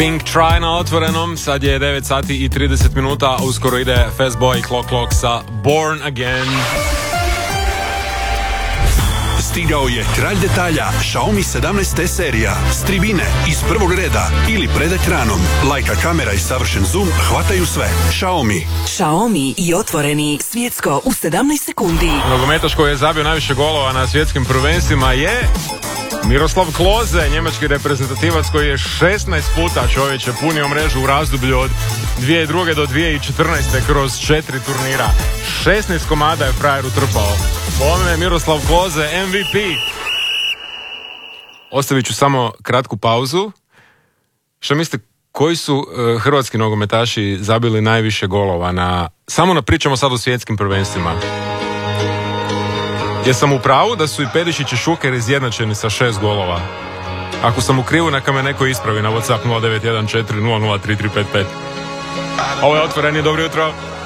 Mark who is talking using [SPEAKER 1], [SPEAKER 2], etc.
[SPEAKER 1] Pink Try na otvorenom, sad je 9 sati i 30 minuta, uskoro ide Fastboy Clock sa Born Again.
[SPEAKER 2] Stigao je kralj detalja Xiaomi 17T serija. S tribine, iz prvog reda ili pred ekranom. Lajka kamera i savršen zoom hvataju sve.
[SPEAKER 3] Xiaomi i otvoreni svjetsko u 17 sekundi.
[SPEAKER 1] Nogometaš koji je zabio najviše golova na svjetskim prvenstvima je Miroslav Klose, njemački reprezentativac koji je 16 puta čovječe punio mrežu u razdoblju od 2002. do 2014. kroz 4 turnira. 16 komada je frajer utrpao. Po ovome je Miroslav Klose MVP. Ostavit ću samo kratku pauzu. Što mislite, koji su hrvatski nogometaši zabili najviše golova pričamo sad o svjetskim prvenstvima? Jesam u pravu da su i Perišić i Šuker izjednačeni sa 6 golova? Ako sam u krivu, neka me neko ispravi na WhatsApp 0914 003355. Ovo je Otvoreni, dobro jutro.